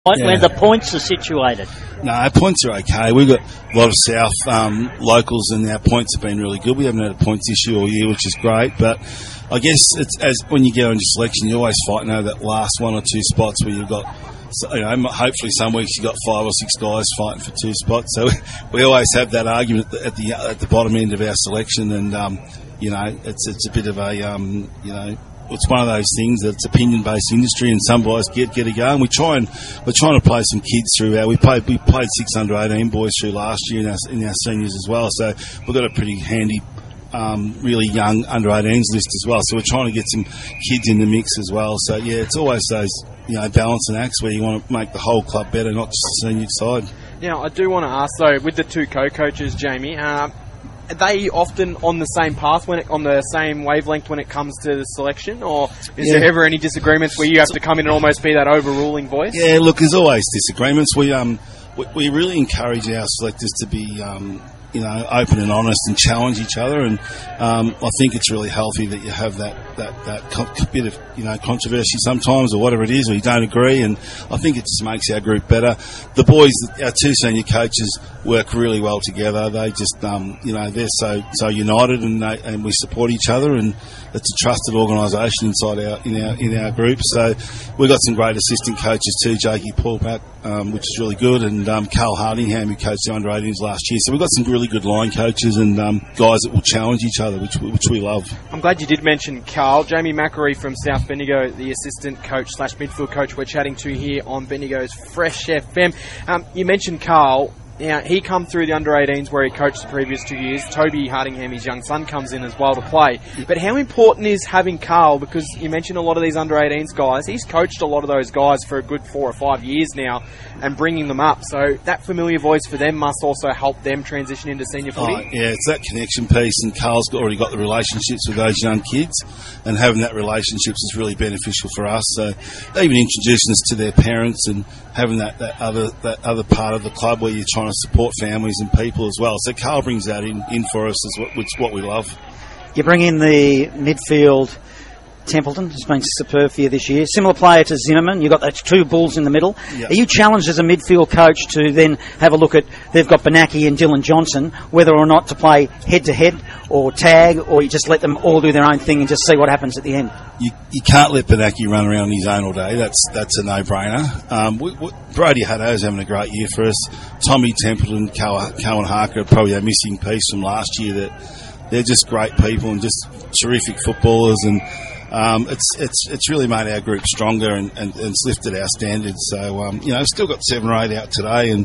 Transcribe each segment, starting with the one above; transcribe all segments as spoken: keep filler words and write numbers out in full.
Yeah. Where the points are situated. No, our points are okay. We've got a lot of South um, locals, and our points have been really good. We haven't had a points issue all year, which is great. But I guess it's as when you go into selection, you're always fighting over that last one or two spots where you've got. So, you know, hopefully some weeks you've got five or six guys fighting for two spots. So we always have that argument at the at the bottom end of our selection, and um, you know, it's it's a bit of a um, you know. It's one of those things that it's opinion-based industry, and some boys get get a go. And we try and we're trying to play some kids through our. We played we played six under eighteen boys through last year in our, in our seniors as well. So we've got a pretty handy, um, really young under eighteens list as well. So we're trying to get some kids in the mix as well. So yeah, it's always those you know balancing acts where you want to make the whole club better, not just the senior side. Now I do want to ask though, with the two co-coaches, Jamie. Uh, Are they often on the same path, when it, on the same wavelength when it comes to the selection, or is yeah. there ever any disagreements where you have to come in and almost be that overruling voice? Yeah, look, there's always disagreements. We um we, we really encourage our selectors to be um you know open and honest and challenge each other, and um, I think it's really healthy that you have that that that co- bit of you know controversy sometimes, or whatever it is, or you don't agree, and I think it just makes our group better. The boys, our two senior coaches, work really well together. They just um, you know they're so so united, and they, and we support each other, and it's a trusted organisation inside our in our in our group. So we've got some great assistant coaches too, Jakey Paulback, um, which is really good, and um, Carl Hardingham, who coached the under eighteens last year. So we've got some really good line coaches and um, guys that will challenge each other, which which we love. I'm glad you did mention Carl. Jamie Macquarie from South Bendigo, the assistant coach slash midfield coach we're chatting to here on Bendigo's Fresh F M. Um, you mentioned Carl. Now, he come through the under eighteens where he coached the previous two years. Toby Hardingham, his young son, comes in as well to play. But how important is having Carl? Because you mentioned a lot of these under eighteens guys. He's coached a lot of those guys for a good four or five years now and bringing them up. So that familiar voice for them must also help them transition into senior footy. Oh, yeah, it's that connection piece, and Carl's already got the relationships with those young kids, and having that relationships is really beneficial for us. So even introducing us to their parents and having that, that other that other part of the club where you're trying to support families and people as well. So Carl brings that in, in for us, is what, which is what we love. You bring in the midfield. Templeton has been superb for you this year. Similar player to Zimmerman. You've got those two bulls in the middle. Yep. Are you challenged as a midfield coach to then have a look at, they've got Benaki and Dylan Johnson, whether or not to play head-to-head or tag, or you just let them all do their own thing and just see what happens at the end? You, you can't let Benaki run around on his own all day. That's that's a no-brainer. Um, we, we, Brody Hutto is having a great year for us. Tommy Templeton, Cowan Harker are probably a missing piece from last year. That they're just great people and just terrific footballers, and Um, it's it's it's really made our group stronger, and, and, and it's lifted our standards. So um, you know, we've still got seven or eight out today, and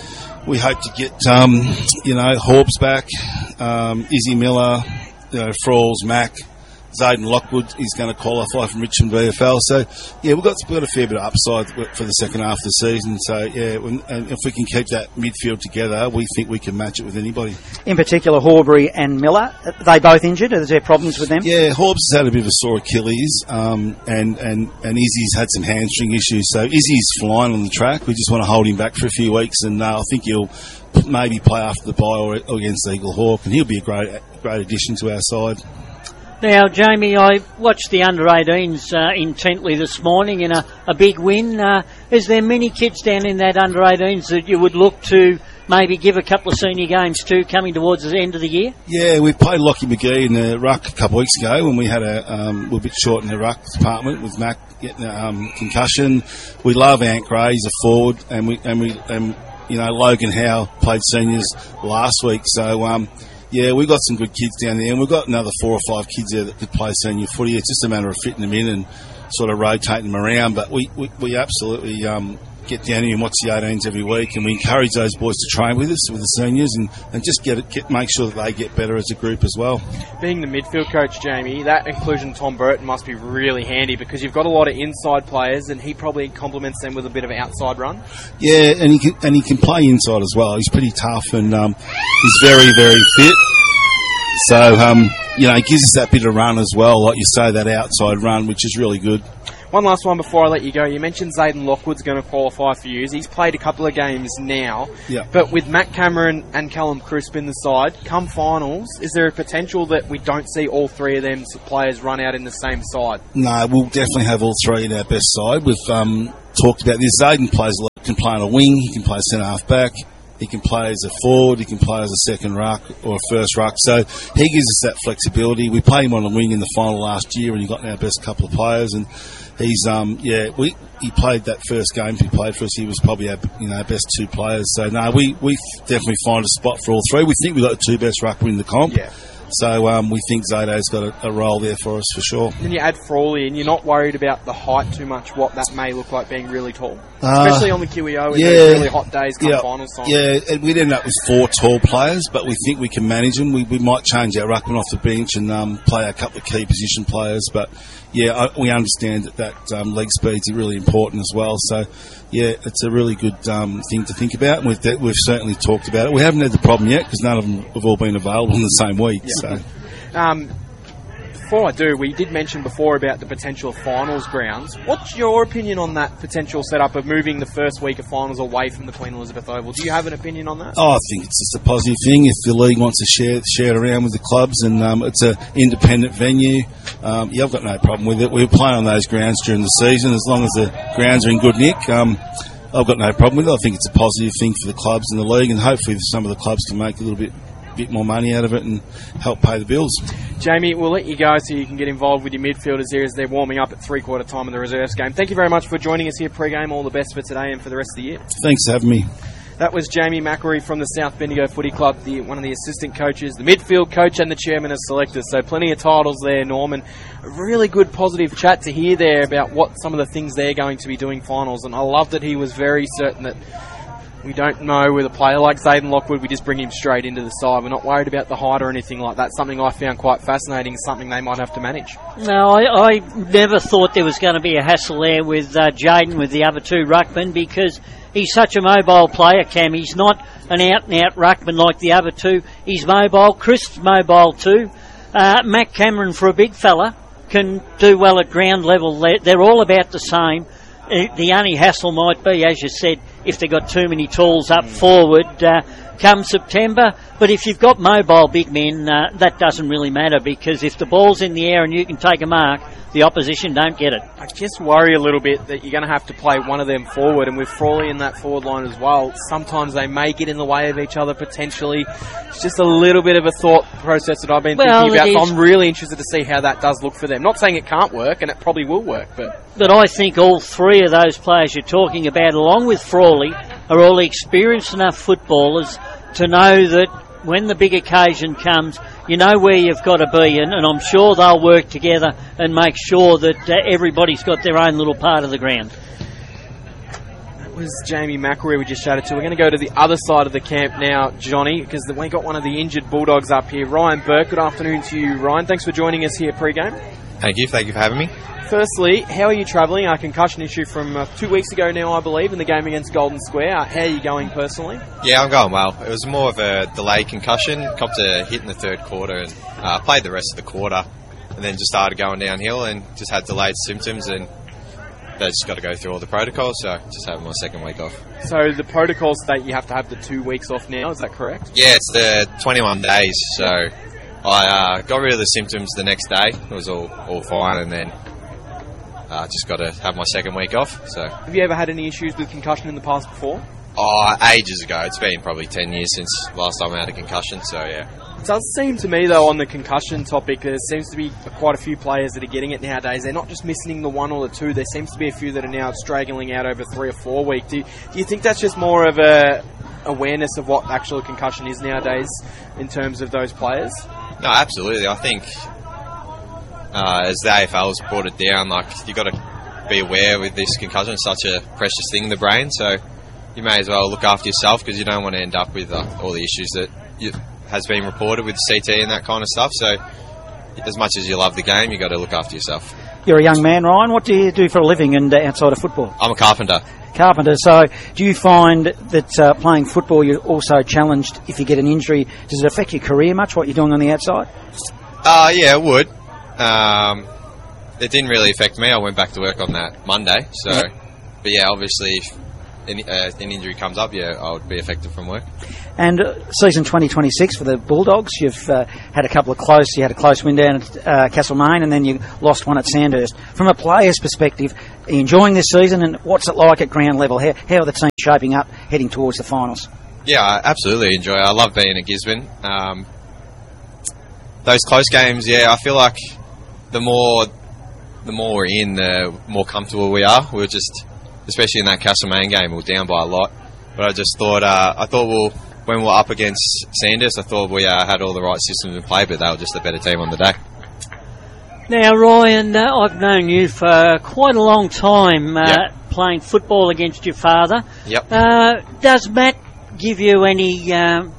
we hope to get um, you know Horbs back, um, Izzy Miller, you know, Fralls, Mac, Zayden Lockwood is going to qualify from Richmond V F L. So yeah, we've got we've got a fair bit of upside for the second half of the season. So yeah, when, and if we can keep that midfield together, we think we can match it with anybody. In particular, Horbury and Miller, are they both injured? Are there problems with them? Yeah, Horbs has had a bit of a sore Achilles, um, and and and Izzy's had some hamstring issues. So Izzy's flying on the track. We just want to hold him back for a few weeks, and uh, I think he'll maybe play after the bye or, or against Eagle Hawk, and he'll be a great great addition to our side. Now, Jamie, I watched the under eighteens uh, intently this morning in a, a big win. Uh, is there many kids down in that under eighteens that you would look to maybe give a couple of senior games to coming towards the end of the year? Yeah, we played Lockie McGee in the ruck a couple of weeks ago when we had a um, we were a bit short in the ruck department with Mac getting a um, concussion. We love Ant Gray, he's a forward, and we and we and you know Logan Howe played seniors last week, so. Um, Yeah, we've got some good kids down there, and we've got another four or five kids there that could play senior footy. It's just a matter of fitting them in and sort of rotating them around. But we, we, we absolutely um, get down here and watch the eighteens every week, and we encourage those boys to train with us, with the seniors, and, and just get, it, get make sure that they get better as a group as well. Being the midfield coach, Jamie, that inclusion Tom Burton must be really handy, because you've got a lot of inside players, and he probably complements them with a bit of an outside run. Yeah, and he can, and he can play inside as well. He's pretty tough, and um, he's very, very fit. So, um, you know, it gives us that bit of run as well, like you say, that outside run, which is really good. One last one before I let you go. You mentioned Zayden Lockwood's going to qualify for you. He's played a couple of games now. Yeah. But with Matt Cameron and Callum Crisp in the side, come finals, is there a potential that we don't see all three of them players run out in the same side? No, we'll definitely have all three in our best side. We've um, talked about this. Zayden plays a lot. He can play on a wing. He can play centre half back. He can play as a forward, he can play as a second ruck or a first ruck. So he gives us that flexibility. We played him on the wing in the final last year when he got our best couple of players, and he's um yeah we he played that first game he played for us. He was probably our you know our best two players. So no, we we definitely find a spot for all three. We think we've got the two best ruckmen in the comp. Yeah. So um, we think Zado's got a, a role there for us for sure. Then you add Frawley, and you're not worried about the height too much, what that may look like being really tall? Uh, Especially on the Q E O in yeah, those really hot days come yeah, finals time. Yeah, and we'd end up with four tall players, but we think we can manage them. We, we might change our ruckman off the bench and um, play a couple of key position players, but yeah, I, we understand that that um, leg speed's really important as well. So yeah, it's a really good um, thing to think about, and we've, de- we've certainly talked about it. We haven't had the problem yet because none of them have all been available in the same week. Yeah. So. Um, before I do, we did mention before about the potential finals grounds. What's your opinion on that potential setup of moving the first week of finals away from the Queen Elizabeth Oval? Do you have an opinion on that? Oh, I think it's just a positive thing. If the league wants to share share it around with the clubs, and um, it's an independent venue, um, yeah, I've got no problem with it. We play on those grounds during the season as long as the grounds are in good nick. Um, I've got no problem with it. I think it's a positive thing for the clubs and the league, and hopefully some of the clubs can make a little bit bit more money out of it and help pay the bills. Jamie, we'll let you go so you can get involved with your midfielders here as they're warming up at three-quarter time in the reserves game. Thank you very much for joining us here pre-game. All the best for today and for the rest of the year. Thanks for having me. That was Jamie McElroy from the South Bendigo Footy Club, the, one of the assistant coaches, the midfield coach and the chairman of selectors. So plenty of titles there, Norman. A really good positive chat to hear there about what some of the things they're going to be doing finals. And I love that he was very certain that we don't know with a player like Zayden Lockwood, we just bring him straight into the side. We're not worried about the height or anything like that. Something I found quite fascinating, something they might have to manage. No, I, I never thought there was going to be a hassle there with uh, Jayden, with the other two ruckmen, because he's such a mobile player, Cam. He's not an out-and-out ruckman like the other two. He's mobile. Chris mobile too. Uh, Matt Cameron, for a big fella, can do well at ground level. They're, they're all about the same. The only hassle might be, as you said, if they've got too many tools up forward uh, come September. But if you've got mobile big men, uh, that doesn't really matter, because if the ball's in the air and you can take a mark, the opposition don't get it. I just worry a little bit that you're going to have to play one of them forward, and with Frawley in that forward line as well, sometimes they may get in the way of each other potentially. It's just a little bit of a thought process that I've been well, thinking about, so I'm really interested to see how that does look for them. Not saying it can't work, and it probably will work, but... But I think all three of those players you're talking about, along with Frawley, are all experienced enough footballers to know that when the big occasion comes, you know where you've got to be, and, and I'm sure they'll work together and make sure that uh, everybody's got their own little part of the ground. That was Jamie McElroy we just chatted to. We're going to go to the other side of the camp now, Johnny, because we got one of the injured Bulldogs up here. Ryan Burke, good afternoon to you, Ryan. Thanks for joining us here pre-game. Thank you. Thank you for having me. Firstly, how are you travelling? A concussion issue from uh, two weeks ago now, I believe, in the game against Golden Square. Uh, how are you going personally? Yeah, I'm going well. It was more of a delayed concussion. Copped a hit in the third quarter and uh, played the rest of the quarter, and then just started going downhill and just had delayed symptoms, and they just got to go through all the protocols, so just having my second week off. So the protocols state you have to have the two weeks off now, is that correct? Yeah, it's the twenty-one days, so I uh, got rid of the symptoms the next day. It was all, all fine, and then Uh, just got to have my second week off. So, have you ever had any issues with concussion in the past before? Oh, ages ago. It's been probably ten years since last time I had a concussion. So yeah. It does seem to me though, on the concussion topic, there seems to be quite a few players that are getting it nowadays. They're not just missing the one or the two. There seems to be a few that are now straggling out over three or four weeks. Do you, do you think that's just more of a awareness of what actual concussion is nowadays in terms of those players? No, absolutely. I think. Uh, as the A F L's brought it down, like, you've got to be aware with this concussion. It's such a precious thing in the brain, so you may as well look after yourself, because you don't want to end up with uh, all the issues that you, has been reported with C T and that kind of stuff. So as much as you love the game, you've got to look after yourself. You're a young man, Ryan. What do you do for a living and uh, outside of football? I'm a carpenter. Carpenter. So do you find that uh, playing football you're also challenged if you get an injury? Does it affect your career much, what you're doing on the outside? Uh, yeah, it would. Um, it didn't really affect me. I went back to work on that Monday. So, yep. But yeah, obviously, if any, uh, an injury comes up, yeah, I would be affected from work. And uh, season twenty twenty-six for the Bulldogs, you've uh, had a couple of close. You had a close win down at uh, Castlemaine, and then you lost one at Sandhurst. From a player's perspective, are you enjoying this season, and what's it like at ground level? How, how are the teams shaping up, heading towards the finals? Yeah, I absolutely enjoy it. I love being at Gisborne. Um, those close games, yeah, I feel like the more the more we're in, the more comfortable we are. We were just, especially in that Castlemaine game, we were down by a lot. But I just thought, uh, I thought we'll, when we were up against Sandhurst, I thought we uh, had all the right systems in play, but they were just a better team on the day. Now, Ryan, uh, I've known you for quite a long time, uh, yep. playing football against your father. Yep. Uh, does Matt give you any um,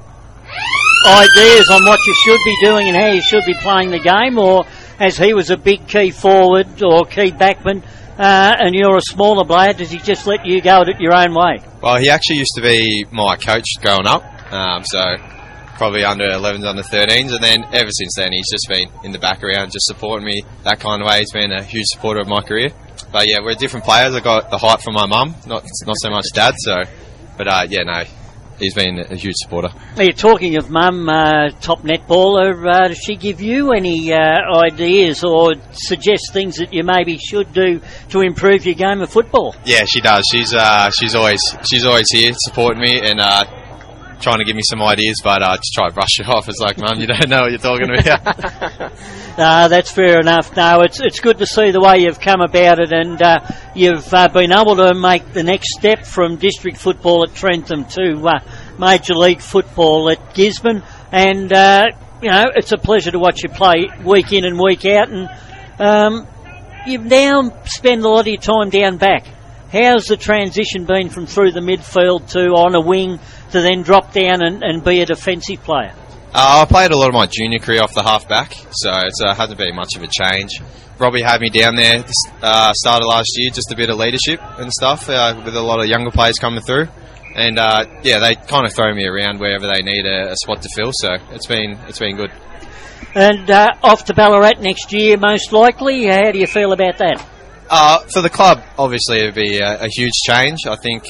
ideas on what you should be doing and how you should be playing the game, or as he was a big key forward or key backman, uh, and you're a smaller player, does he just let you go at it your own way? Well, he actually used to be my coach growing up, um, so probably under elevens, under thirteens, and then ever since then he's just been in the background, just supporting me that kind of way. He's been a huge supporter of my career. But yeah, we're different players. I got the height from my mum, not not so much dad. So, but uh, yeah, no, he's been a huge supporter. Are you talking of mum, uh, top netballer? Uh, does she give you any uh, ideas or suggest things that you maybe should do to improve your game of football? Yeah, she does. She's uh, she's always she's always here supporting me and uh, trying to give me some ideas, but I uh, just try to brush it off. It's like, Mum, you don't know what you're talking about. uh, that's fair enough. No, it's it's good to see the way you've come about it, and uh, you've uh, been able to make the next step from district football at Trentham to uh, Major League football at Gisborne. And, uh, you know, it's a pleasure to watch you play week in and week out. And um, you've now spent a lot of your time down back. How's the transition been from through the midfield to on a wing to then drop down and, and be a defensive player? Uh, I played a lot of my junior career off the half-back, so it uh, hasn't been much of a change. Robbie had me down there uh, started last year, just a bit of leadership and stuff, uh, with a lot of younger players coming through. And, uh, yeah, they kind of throw me around wherever they need a, a spot to fill, so it's been it's been good. And uh, off to Ballarat next year, most likely. How do you feel about that? Uh, for the club, obviously, it would be a, a huge change. I think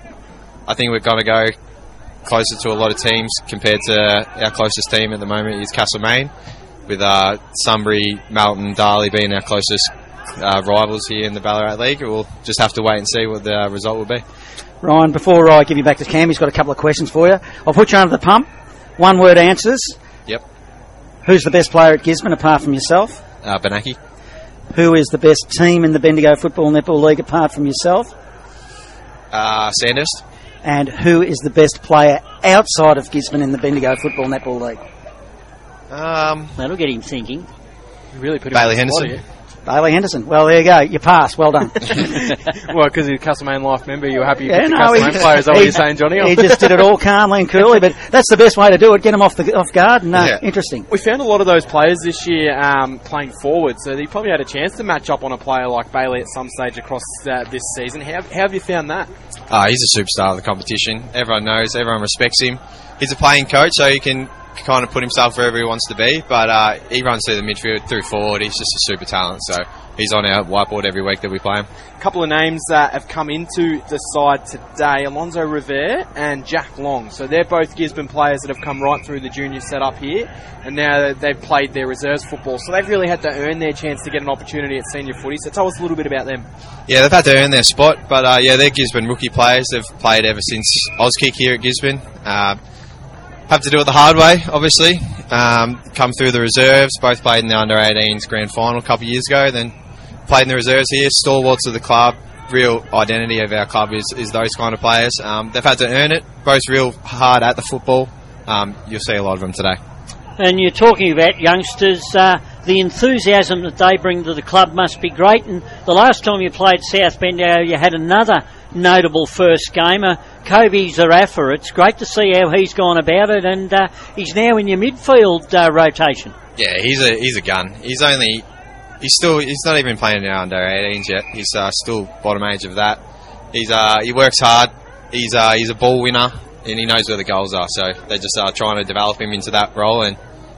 I think we're going to go closer to a lot of teams compared to our closest team at the moment is Castlemaine, with uh, Sunbury, Melton, Darley being our closest uh, rivals here in the Ballarat League. We'll just have to wait and see what the uh, result will be. Ryan, before I give you back to Cam, he's got a couple of questions for you. I'll put you under the pump. One word answers. Yep. Who's the best player at Gisborne apart from yourself? Uh, Benaki. Who is the best team in the Bendigo Football Netball League apart from yourself? Uh, Sandhurst. And who is the best player outside of Gisborne in the Bendigo Football Netball League? Um, That'll get him thinking. You really put him Bailey on the spot, Henderson. yeah? Bailey Henderson. Well, there you go. You pass. Well done. Well, because he's a Castlemaine Life member, you were happy you yeah, picked no, the Castlemaine player. Is that what you're saying, Johnny? He just did it all calmly and coolly, but that's the best way to do it. Get them off the off guard. And, uh, yeah. Interesting. We found a lot of those players this year um, playing forward, so they probably had a chance to match up on a player like Bailey at some stage across uh, this season. How, how have you found that? Uh, he's a superstar of the competition. Everyone knows, everyone respects him. He's a playing coach, so he can kind of put himself wherever he wants to be, but uh, he runs through the midfield, through forward. He's just a super talent, so he's on our whiteboard every week that we play him. A couple of names uh, have come into the side today, Alonzo Revere and Jack Long. So they're both Gisborne players that have come right through the junior setup here, and now they've played their reserves football. So they've really had to earn their chance to get an opportunity at senior footy. So tell us a little bit about them. Yeah, they've had to earn their spot, but uh, yeah, they're Gisborne rookie players. They've played ever since Auskick here at Gisborne. Uh, have to do it the hard way, obviously. Um, come through the reserves, both played in the under eighteens grand final a couple of years ago, then played in the reserves here, stalwarts of the club. Real identity of our club is, is those kind of players. Um, they've had to earn it, both real hard at the football. Um, you'll see a lot of them today. And you're talking about youngsters, uh, the enthusiasm that they bring to the club must be great. And the last time you played South Bendigo, you had another notable first gamer, Kobe Zarafa. It's great to see how he's gone about it, and uh, he's now in your midfield uh, rotation. Yeah, he's a he's a gun. He's only he's still he's not even playing in our under eighteens yet. He's uh, still bottom age of that. He's uh, he works hard. He's uh, he's a ball winner, and he knows where the goals are. So they're just uh, trying to develop him into that role, and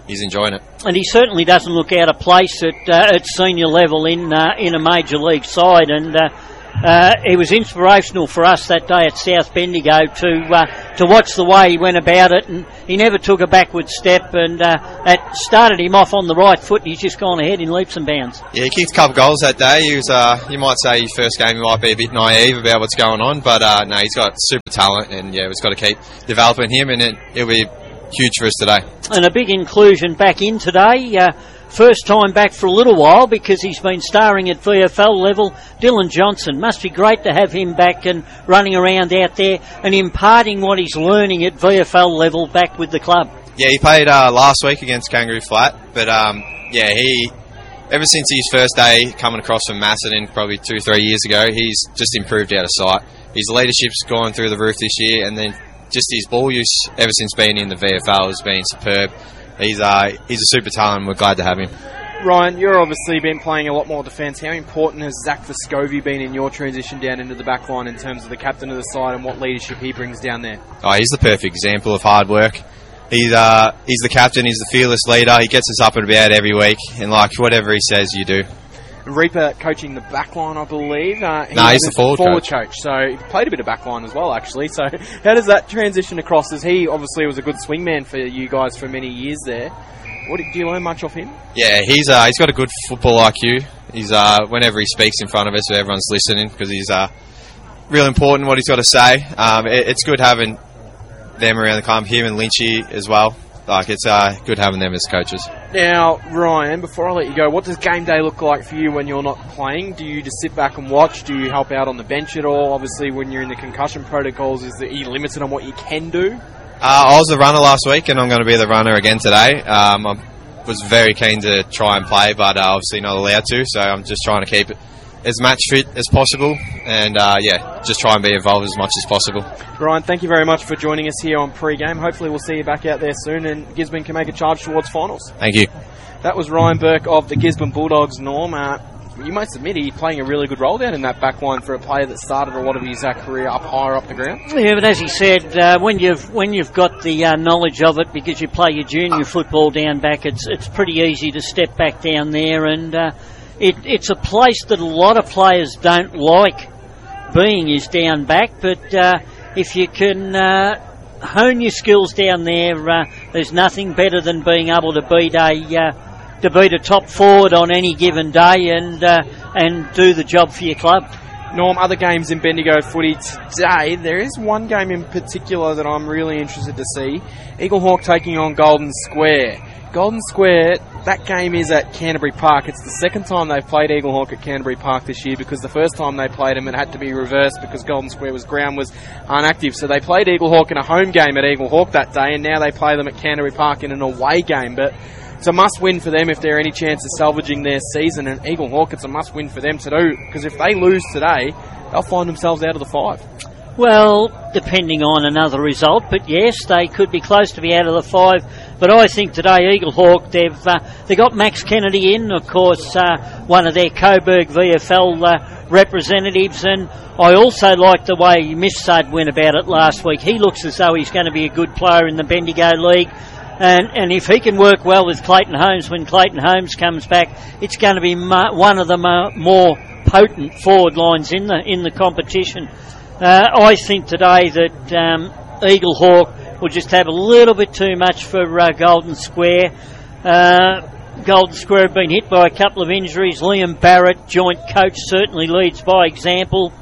he's enjoying it. And he certainly doesn't look out of place at uh, at senior level in uh, in a major league side. And uh, uh, it was inspirational for us that day at South Bendigo to uh, to watch the way he went about it. And he never took a backward step, and uh, it started him off on the right foot. And he's just gone ahead in leaps and bounds. Yeah, he kicked a couple goals that day. He was, uh, you might say, his first game he might be a bit naive about what's going on, but uh, no, he's got super talent, and yeah, we've got to keep developing him, and it, it'll be huge for us today. And a big inclusion back in today. Uh, first time back for a little while because he's been starring at V F L level. Dylan Johnson. Must be great to have him back and running around out there and imparting what he's learning at V F L level back with the club. Yeah, he played uh, last week against Kangaroo Flat, but um, yeah, he ever since his first day coming across from Macedon probably two, three years ago, he's just improved out of sight. His leadership's gone through the roof this year, and then just his ball use ever since being in the V F L has been superb. He's uh, he's a super talent, and we're glad to have him. Ryan, you're obviously been playing a lot more defence. How important has Zach Vescovi been in your transition down into the back line in terms of the captain of the side and what leadership he brings down there? Oh, he's the perfect example of hard work. He's uh, he's the captain, he's the fearless leader. He gets us up and about every week, and like whatever he says, you do. Reaper coaching the back line, I believe. Uh, he no, he's the forward, forward coach. coach. So he played a bit of back line as well, actually. So how does that transition across? As he obviously was a good swingman for you guys for many years there. What do you learn much off him? Yeah, he's uh, he's got a good football I Q. He's uh, whenever he speaks in front of us, everyone's listening because he's uh, real important what he's got to say. Um, it, it's good having them around the club, him and Lynchy as well. Like it's uh, good having them as coaches. Now, Ryan, before I let you go, what does game day look like for you when you're not playing? Do you just sit back and watch? Do you help out on the bench at all? Obviously, when you're in the concussion protocols, is it, are you limited on what you can do? Uh, I was the runner last week, and I'm going to be the runner again today. Um, I was very keen to try and play, but uh, obviously not allowed to, so I'm just trying to keep it as match fit as possible, and uh, yeah, just try and be involved as much as possible. Ryan, thank you very much for joining us here on pre-game. Hopefully we'll see you back out there soon, and Gisborne can make a charge towards finals. Thank you. That was Ryan Burke of the Gisborne Bulldogs. Norm, uh, you must admit he's playing a really good role down in that back line for a player that started a lot of his uh, career up higher up the ground. Yeah, but as he said, uh, when you've when you've got the uh, knowledge of it, because you play your junior football down back, it's it's pretty easy to step back down there, and uh, it, it's a place that a lot of players don't like being, is down back. But uh, if you can uh, hone your skills down there, uh, there's nothing better than being able to beat a uh, to beat a top forward on any given day and uh, and do the job for your club. Norm, other games in Bendigo footy today, there is one game in particular that I'm really interested to see. Eagle Hawk taking on Golden Square. Golden Square, that game is at Canterbury Park. It's the second time they've played Eagle Hawk at Canterbury Park this year, because the first time they played them it had to be reversed because Golden Square was ground was inactive. So they played Eagle Hawk in a home game at Eagle Hawk that day, and now they play them at Canterbury Park in an away game. But it's a must-win for them if there are any chance of salvaging their season. And Eagle Hawk, it's a must-win for them to do, because if they lose today, they'll find themselves out of the five. Well, depending on another result, but yes, they could be close to be out of the five. But I think today Eagle Hawk, they've uh, they got Max Kennedy in, of course, uh, one of their Coburg V F L uh, representatives, and I also like the way Miss Sud went about it last week. He looks as though he's going to be a good player in the Bendigo League. And, and if he can work well with Clayton Holmes when Clayton Holmes comes back, it's going to be ma- one of the ma- more potent forward lines in the in the competition. Uh, I think today that um, Eagle Hawk will just have a little bit too much for uh, Golden Square. Uh, Golden Square have been hit by a couple of injuries. Liam Barrett, joint coach, certainly leads by example.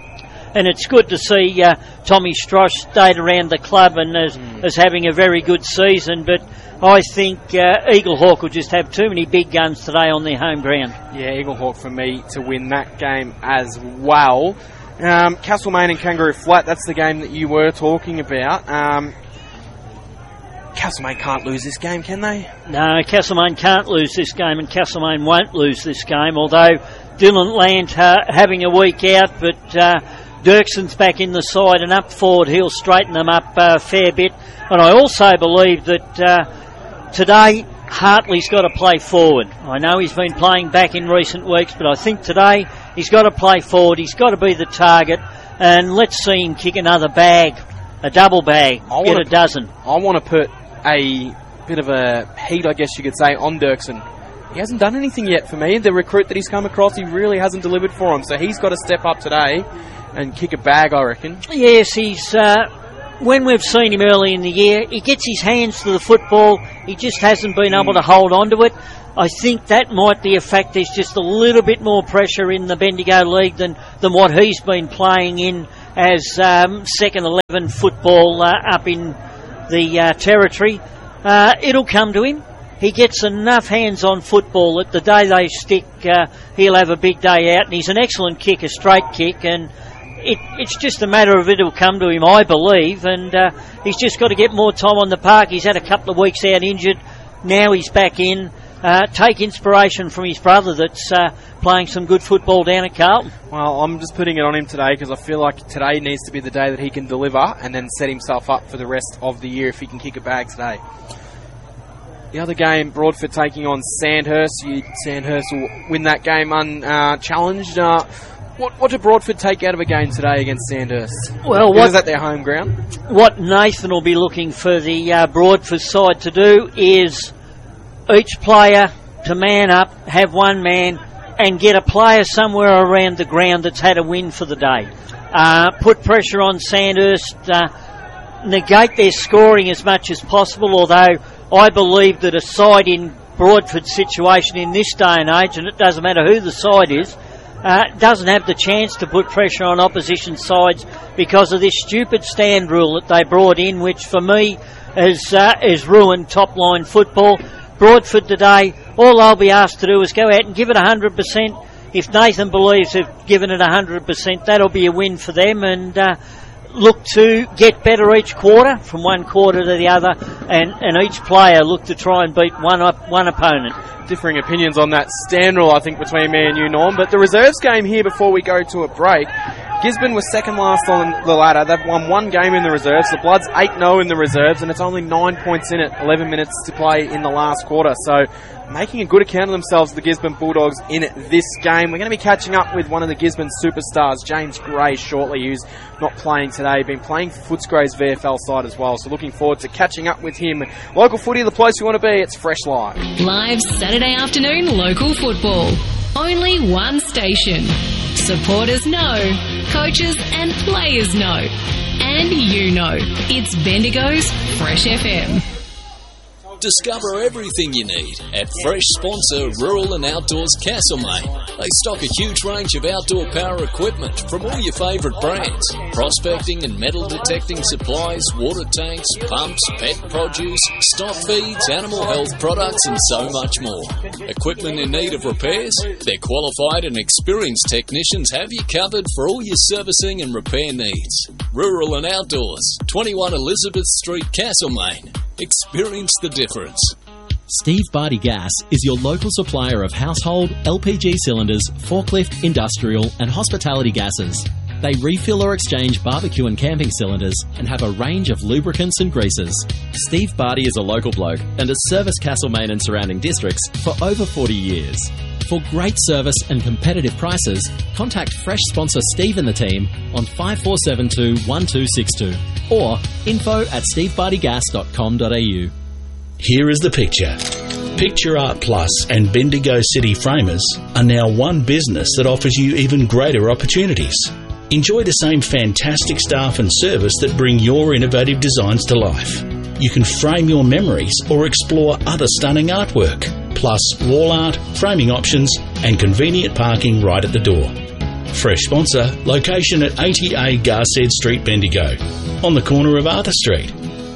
And it's good to see uh, Tommy Strosh stayed around the club and is, mm. is having a very good season. But I think uh, Eagle Hawk will just have too many big guns today on their home ground. Yeah, Eagle Hawk for me to win that game as well. Um, Castlemaine and Kangaroo Flat, that's the game that you were talking about. Um, Castlemaine can't lose this game, can they? No, Castlemaine can't lose this game, and Castlemaine won't lose this game, although Dylan Lant uh, having a week out, but uh, Dirkson's back in the side, and up forward he'll straighten them up a fair bit. And I also believe that uh, today Hartley's got to play forward. I know he's been playing back in recent weeks, but I think today he's got to play forward. He's got to be the target, and let's see him kick another bag, a double bag, I get a put, dozen. I want to put a bit of a heat, I guess you could say, on Dirksen. He hasn't done anything yet for me. The recruit that he's come across, he really hasn't delivered for him. So he's got to step up today and kick a bag, I reckon. Yes, he's... Uh, when we've seen him early in the year, he gets his hands to the football. He just hasn't been mm. able to hold on to it. I think that might be a fact. There's just a little bit more pressure in the Bendigo League than, than what he's been playing in as um, second eleven football uh, up in the uh, territory. Uh, it'll come to him. He gets enough hands-on football that the day they stick, uh, he'll have a big day out. And he's an excellent kick, a straight kick, and it, it's just a matter of it'll come to him, I believe. And uh, he's just got to get more time on the park. He's had a couple of weeks out injured. Now he's back in. Uh, take inspiration from his brother that's uh, playing some good football down at Carlton. Well, I'm just putting it on him today because I feel like today needs to be the day that he can deliver and then set himself up for the rest of the year if he can kick a bag today. The other game, Broadford taking on Sandhurst. You, Sandhurst will win that game unchallenged. Uh, uh, what, what did Broadford take out of a game today against Sandhurst? Well, what, is that their home ground? What Nathan will be looking for the uh, Broadford side to do is each player to man up, have one man, and get a player somewhere around the ground that's had a win for the day. Uh, put pressure on Sandhurst, uh, negate their scoring as much as possible, although I believe that a side in Broadford's situation in this day and age, and it doesn't matter who the side is, uh, doesn't have the chance to put pressure on opposition sides because of this stupid stand rule that they brought in, which for me has, uh, has ruined top-line football. Broadford today, all they'll be asked to do is go out and give it one hundred percent. If Nathan believes they've given it one hundred percent, that'll be a win for them, and uh, look to get better each quarter from one quarter to the other, and, and each player look to try and beat one up, one opponent. Differing opinions on that stand rule, I think, between me and you, Norm. But the reserves game here before we go to a break, Gisborne was second last on the ladder. They've won one game in the reserves. The Bloods eight oh in the reserves, and it's only nine points in it, eleven minutes to play in the last quarter. So making a good account of themselves, the Gisborne Bulldogs, in this game. We're going to be catching up with one of the Gisborne superstars, James Gray, shortly, who's not playing today. Been playing for Footscray's V F L side as well. So looking forward to catching up with him. Local footy, the place you want to be. It's Fresh Live. Live Saturday afternoon local football. Only one station. Supporters know, coaches and players know, and you know. It's Bendigo's Fresh F M. Discover everything you need at fresh sponsor Rural and Outdoors Castlemaine. They stock a huge range of outdoor power equipment from all your favourite brands. Prospecting and metal detecting supplies, water tanks, pumps, pet produce, stock feeds, animal health products and so much more. Equipment in need of repairs? Their qualified and experienced technicians have you covered for all your servicing and repair needs. Rural and Outdoors, twenty-one Elizabeth Street, Castlemaine. Experience the difference. Steve Barty Gas is your local supplier of household, L P G cylinders, forklift, industrial and hospitality gases. They refill or exchange barbecue and camping cylinders and have a range of lubricants and greases. Steve Barty is a local bloke and has serviced Castlemaine and surrounding districts for over forty years. For great service and competitive prices, contact Fresh sponsor Steve and the team on five four seven two, one two six two or info at steve barty gas dot com dot a u. Here is the picture. Picture Art Plus and Bendigo City Framers are now one business that offers you even greater opportunities. Enjoy the same fantastic staff and service that bring your innovative designs to life. You can frame your memories or explore other stunning artwork, plus wall art, framing options and convenient parking right at the door. Fresh sponsor, location at eighty A Garsted Street, Bendigo, on the corner of Arthur Street.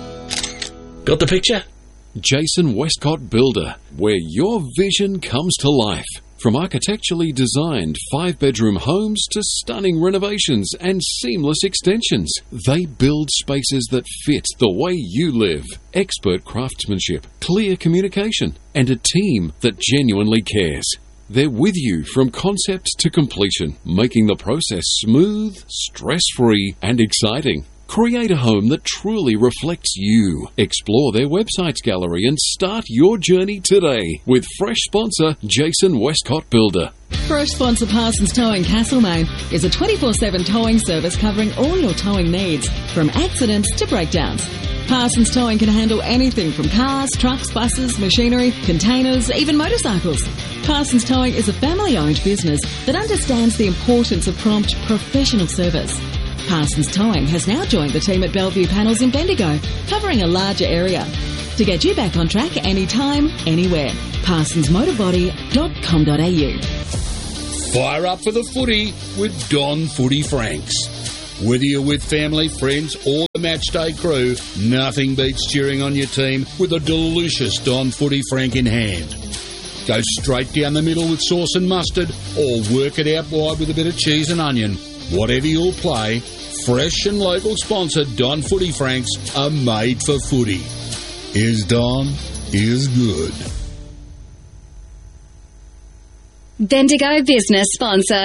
Got the picture? Jason Westcott Builder, where your vision comes to life. From architecturally designed five-bedroom homes to stunning renovations and seamless extensions, they build spaces that fit the way you live. Expert craftsmanship, clear communication, and a team that genuinely cares. They're with you from concept to completion, making the process smooth, stress-free, and exciting. Create a home that truly reflects you. Explore their website's gallery and start your journey today with fresh sponsor Jason Westcott Builder. Fresh sponsor Parsons Towing Castlemaine is a twenty-four seven towing service covering all your towing needs, from accidents to breakdowns. Parsons Towing can handle anything from cars, trucks, buses, machinery, containers, even motorcycles. Parsons Towing is a family-owned business that understands the importance of prompt, professional service. Parsons Towing has now joined the team at Bellevue Panels in Bendigo, covering a larger area. To get you back on track anytime, anywhere. parsons motor body dot com dot a u. Fire up for the footy with Don Footy Franks. Whether you're with family, friends or the matchday crew, nothing beats cheering on your team with a delicious Don Footy Frank in hand. Go straight down the middle with sauce and mustard or work it out wide with a bit of cheese and onion. Whatever you'll play, fresh and local sponsor Don Footy Franks are made for footy. Is Don is good. Bendigo Business Sponsor